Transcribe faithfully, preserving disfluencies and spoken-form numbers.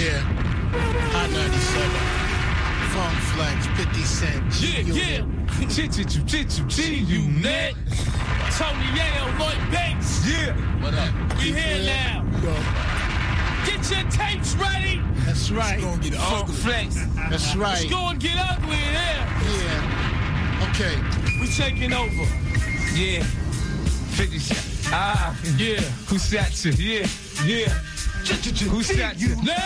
Yeah. Hot ninety-seven. Funk Flex, fifty Cent. Yeah, yeah. G-Unit. Tony Yayo, Lloyd Banks. Yeah. What up? We here Yeah. now. Yo. Get your tapes ready. That's right. It's gonna get Funk ugly. Flex. That's right. It's going to get ugly in here. Yeah. Okay. We taking over. Yeah. fifty Cent. Ah. Yeah. Who shot you? Yeah. Yeah. Who shot you? Now